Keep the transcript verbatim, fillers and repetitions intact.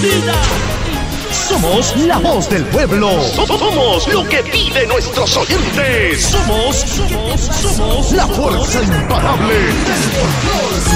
Somos la voz del pueblo. Somos lo que piden nuestros oyentes. Somos, somos, somos la fuerza imparable del folclore.